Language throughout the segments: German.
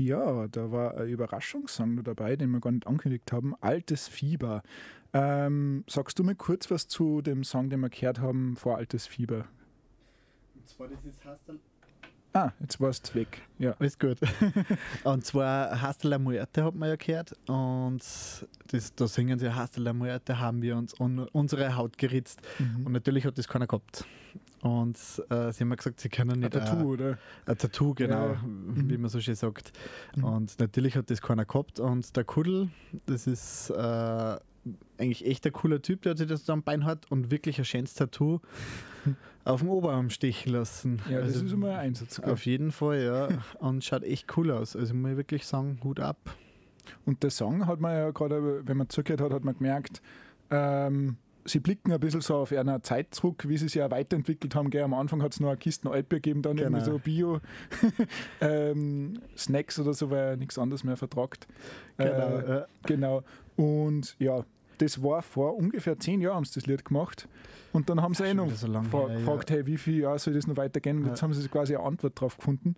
Ja, da war ein Überraschungssong noch dabei, den wir gar nicht angekündigt haben. Altes Fieber. Sagst du mir kurz was zu dem Song, den wir gehört haben vor Altes Fieber? Und zwar dieses Hastel. Jetzt warst du weg. Ja. Alles gut. Und zwar Hasta la Muerte hat man ja gehört. Und da singen sie Hasta la Muerte, haben wir uns unsere Haut geritzt. Und natürlich hat das keiner gehabt. Und sie haben mir gesagt, sie können nicht. Ein Tattoo, oder? Ein Tattoo, genau, Ja. wie man so schön sagt. Und natürlich hat das keiner gehabt. Und der Kuddel, das ist eigentlich echt ein cooler Typ, der hat sich das am Bein hat und wirklich ein schönes Tattoo auf dem Oberarm stechen lassen. Ja, das Also ist immer ein Einsatz. auf jeden Fall, ja. Und schaut echt cool aus. Also muss ich wirklich sagen, Hut ab. Und der Song hat man ja gerade, wenn man zugehört hat, hat man gemerkt, sie blicken ein bisschen so auf einer Zeit zurück, wie sie sich ja weiterentwickelt haben. Gell? Am Anfang hat es noch eine Kiste Alpe gegeben, dann irgendwie so Bio-Snacks oder so, weil nichts anderes mehr vertragt. Genau. Genau. Und ja, das war vor ungefähr 10 Jahren haben sie das Lied gemacht. Und dann haben sie schon noch wieder so lange her, gefragt, hey, wie viel Jahre soll das noch weitergehen? Und jetzt haben sie quasi eine Antwort drauf gefunden.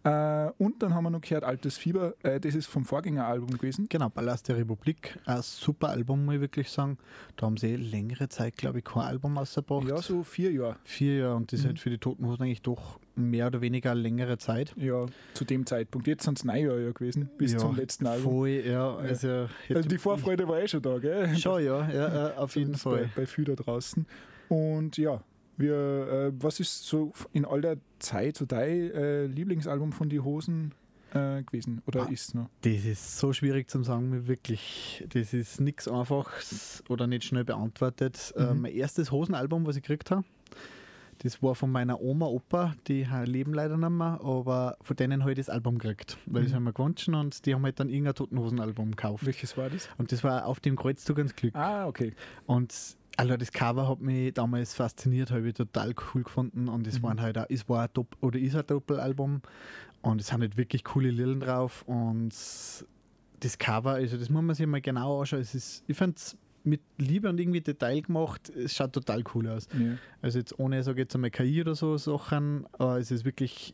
Und dann haben wir noch gehört, Altes Fieber, das ist vom Vorgängeralbum gewesen. Genau, Palast der Republik, ein super Album, muss ich wirklich sagen. Da haben sie längere Zeit, glaube ich, kein Album rausgebracht. Ja, so 4 Jahre. 4 Jahre und das ist halt für die Toten Hosen eigentlich doch mehr oder weniger eine längere Zeit. Ja, zu dem Zeitpunkt. Jetzt sind es 9 Jahre ja gewesen, bis zum letzten Album. Voll, ja. Also die Vorfreude war schon da, gell? Schon, ja, auf jeden Fall. Bei viel da draußen. Und ja, was ist so in all der Zeit so dein Lieblingsalbum von die Hosen gewesen? Oder ist es noch? Das ist so schwierig zu sagen, wirklich. Das ist nichts Einfaches oder nicht schnell beantwortet. Mein erstes Hosenalbum, was ich gekriegt habe, das war von meiner Oma, Opa, die leben leider nicht mehr, aber von denen habe ich das Album gekriegt, weil das haben wir gewünscht und die haben halt dann irgendein Toten Hosen-Album gekauft. Welches war das? Und das war Auf dem Kreuzzug ans Glück. Okay. Und also das Cover hat mich damals fasziniert, habe ich total cool gefunden und es waren halt auch, ist ein Doppelalbum und es sind halt wirklich coole Lillen drauf und das Cover, also das muss man sich mal genau anschauen, ich finde es mit Liebe und irgendwie Detail gemacht, es schaut total cool aus. Ja. Also jetzt ohne, sage ich jetzt einmal KI oder so Sachen, aber es ist wirklich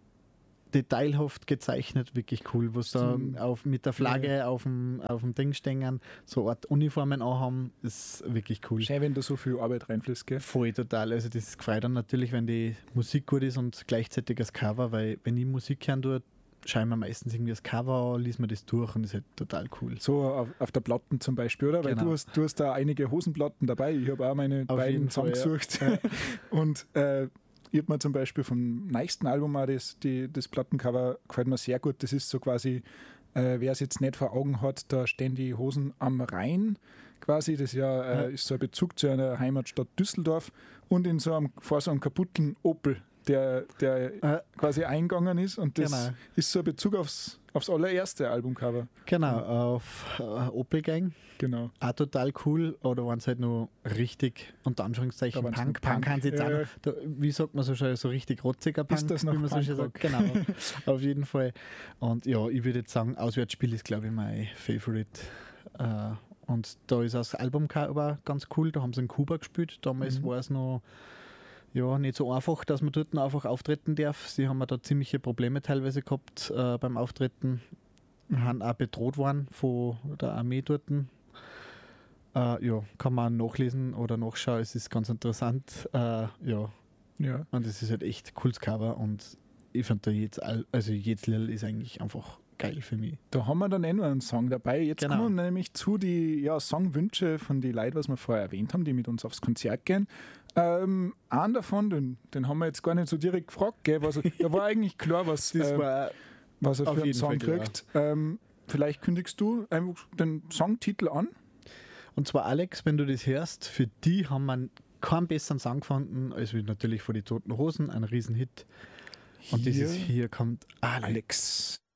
detailhaft gezeichnet, wirklich cool, was da mit der Flagge auf dem Ding stehen, so Art Uniformen anhaben, ist wirklich cool. Schön, wenn da so viel Arbeit reinfließt, gell? Voll, total. Also das gefreut dann natürlich, wenn die Musik gut ist und gleichzeitig das Cover, weil wenn ich Musik hören tue, schauen wir meistens irgendwie das Cover an, liest man das durch und das ist halt total cool. So auf der Platten zum Beispiel, oder? Weil Genau. du hast da einige Hosenplatten dabei. Ich habe auch meine Auf beiden jeden Fall, zusammengesucht. Ja. Und ich habe mir zum Beispiel vom nächsten Album auch das Plattencover gefällt mir sehr gut. Das ist so quasi, wer es jetzt nicht vor Augen hat, da stehen die Hosen am Rhein quasi. Das ist so ein Bezug zu einer Heimatstadt Düsseldorf und vor so einem kaputten Opel, der quasi eingegangen ist und das ist so ein Bezug aufs allererste Albumcover. Genau, auf Opel Gang. Genau. Auch total cool, oder waren es halt nur richtig, unter Anführungszeichen, Punk. Punk haben sie jetzt auch noch, wie sagt man so schön, so richtig rotziger Punk, ist das noch wie man so schön Punkrock? sagt. Genau, auf jeden Fall. Und ja, ich würde jetzt sagen, Auswärtsspiel ist, glaube ich, mein Favorite. Und da ist das Albumcover ganz cool, da haben sie in Kuba gespielt, damals war es noch nicht so einfach, dass man dort einfach auftreten darf. Sie haben ja da ziemliche Probleme teilweise gehabt beim Auftreten, haben auch bedroht worden von der Armee dort. Kann man nachlesen oder nachschauen, es ist ganz interessant. Und es ist halt echt cooles Cover und ich finde da jedes Lied ist eigentlich einfach geil für mich. Da haben wir dann noch einen Song dabei. Jetzt kommen wir nämlich zu die Songwünsche von den Leuten, was wir vorher erwähnt haben, die mit uns aufs Konzert gehen. Einen davon, den haben wir jetzt gar nicht so direkt gefragt, gell? Da war eigentlich klar, was er für einen Song kriegt. Vielleicht kündigst du einfach den Songtitel an. Und zwar, Alex, wenn du das hörst, für die haben wir keinen besseren Song gefunden, als natürlich von die Toten Hosen, ein Riesenhit. Und dieses hier kommt Alex.